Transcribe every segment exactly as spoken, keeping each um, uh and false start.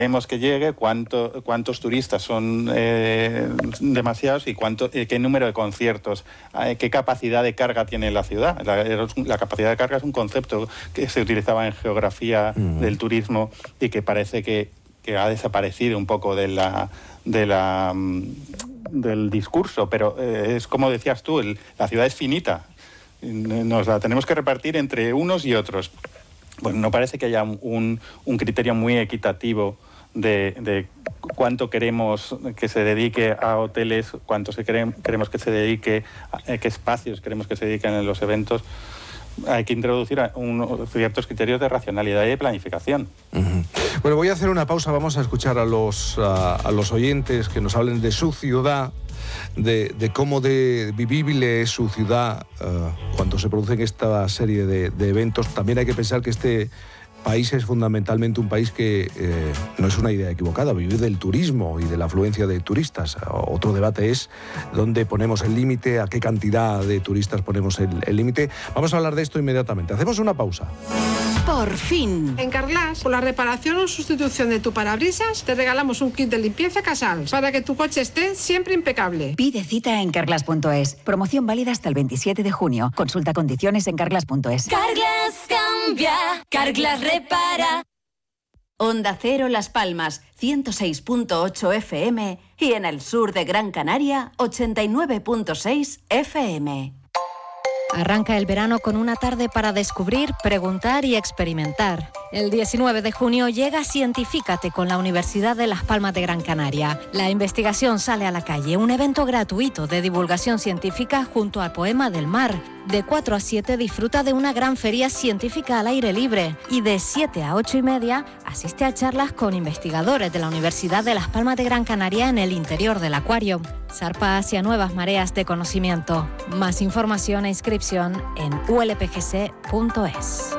queremos que llegue, cuánto, cuántos turistas son eh, demasiados y cuánto, eh, qué número de conciertos, eh, qué capacidad de carga tiene la ciudad. La, la capacidad de carga es un concepto que se utilizaba en geografía uh-huh. del turismo y que parece que, que ha desaparecido un poco de la, de la, del discurso, pero eh, es como decías tú, el, la ciudad es finita, nos la tenemos que repartir entre unos y otros. Bueno, no parece que haya un, un criterio muy equitativo De, de cuánto queremos que se dedique a hoteles, cuánto se queremos, queremos que se dedique, a qué espacios queremos que se dediquen en los eventos. Hay que introducir un, ciertos criterios de racionalidad y de planificación. Uh-huh. Bueno, voy a hacer una pausa, vamos a escuchar a los, a, a los oyentes que nos hablen de su ciudad, de, de cómo de vivible es su ciudad uh, cuando se producen esta serie de, de eventos. También hay que pensar que este país es fundamentalmente un país que eh, no es una idea equivocada, vive del turismo y de la afluencia de turistas. Otro debate es dónde ponemos el límite, a qué cantidad de turistas ponemos el límite. Vamos a hablar de esto inmediatamente. Hacemos una pausa. Por fin. En Carglass, por la reparación o sustitución de tu parabrisas, te regalamos un kit de limpieza Casals para que tu coche esté siempre impecable. Pide cita en carglass punto es. Promoción válida hasta el veintisiete de junio. Consulta condiciones en carglass punto es. Carglass cambia, Carglass repara. Onda Cero Las Palmas, ciento seis punto ocho F M y en el sur de Gran Canaria, ochenta y nueve punto seis F M. Arranca el verano con una tarde para descubrir, preguntar y experimentar. El diecinueve de junio llega Cientifícate con la Universidad de Las Palmas de Gran Canaria. La investigación sale a la calle, un evento gratuito de divulgación científica junto al Poema del Mar. De cuatro a siete disfruta de una gran feria científica al aire libre y de siete a ocho y media asiste a charlas con investigadores de la Universidad de Las Palmas de Gran Canaria en el interior del acuario. Zarpa hacia nuevas mareas de conocimiento. Más información e inscripción en u l p g c punto es.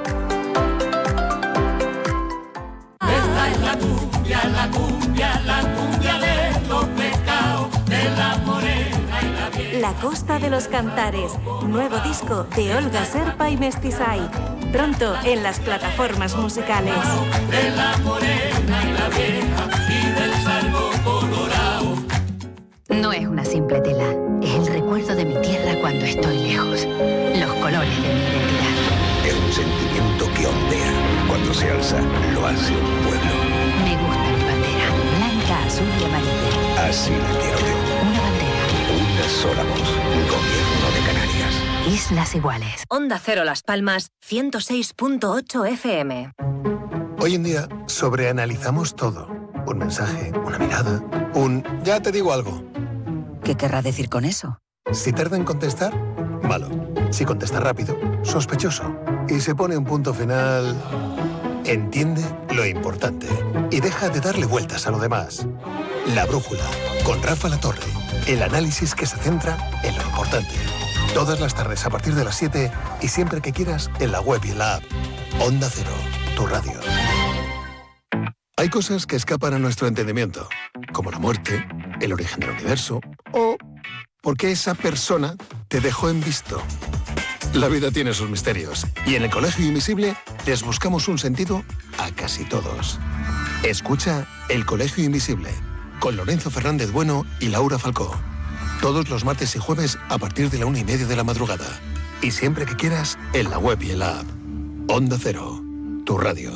Esta es la cumbia, la cumbia, la cumbia de los pescados, de la morena y la vieja. La Costa de los Cantares, nuevo disco de Olga Serpa y Mestizay. Pronto en las plataformas musicales. De la morena y la vieja y del salvo colorado. No es una simple tela, es el recuerdo de mi tierra cuando estoy lejos. Los colores de mi identidad. Es un sentimiento que ondea. Cuando se alza, lo hace un pueblo. Me gusta mi bandera, blanca, azul y amarilla. Así la quiero yo. Una bandera. Una sola voz. Gobierno de Canarias. Islas iguales. Onda Cero Las Palmas, ciento seis punto ocho F M. Hoy en día sobreanalizamos todo. Un mensaje, una mirada, un ya te digo algo. ¿Qué querrá decir con eso? Si tarda en contestar, malo. Si contesta rápido, sospechoso. Y se pone un punto final... Entiende lo importante y deja de darle vueltas a lo demás. La Brújula, con Rafa Latorre. El análisis que se centra en lo importante. Todas las tardes a partir de las siete y siempre que quieras en la web y en la app. Onda Cero, tu radio. Hay cosas que escapan a nuestro entendimiento, como la muerte, el origen del universo o porque esa persona te dejó en visto. La vida tiene sus misterios y en el Colegio Invisible les buscamos un sentido a casi todos. Escucha El Colegio Invisible con Lorenzo Fernández Bueno y Laura Falcó. Todos los martes y jueves a partir de la una y media de la madrugada. Y siempre que quieras en la web y en la app. Onda Cero, tu radio.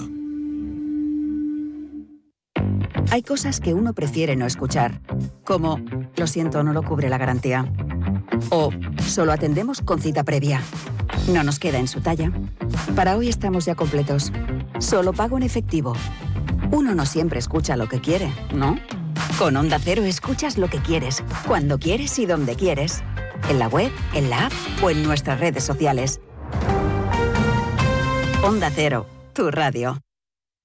Hay cosas que uno prefiere no escuchar, como lo siento, no lo cubre la garantía. O solo atendemos con cita previa. No nos queda en su talla. Para hoy estamos ya completos. Solo pago en efectivo. Uno no siempre escucha lo que quiere, ¿no? Con Onda Cero escuchas lo que quieres, cuando quieres y donde quieres. En la web, en la app o en nuestras redes sociales. Onda Cero, tu radio.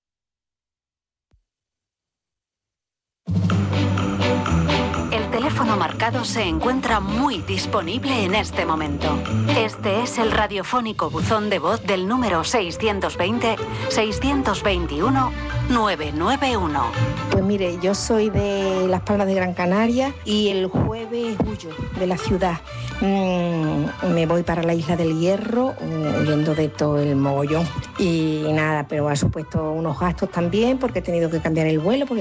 El teléfono teléfono marcado se encuentra muy disponible en este momento. Este es el radiofónico buzón de voz del número seiscientos veinte, seiscientos veintiuno, novecientos noventa y uno. Pues mire, yo soy de Las Palmas de Gran Canaria y el jueves huyo de la ciudad. Mm, me voy para la Isla del Hierro, huyendo de todo el mogollón. Y nada, pero ha supuesto unos gastos también porque he tenido que cambiar el vuelo. Porque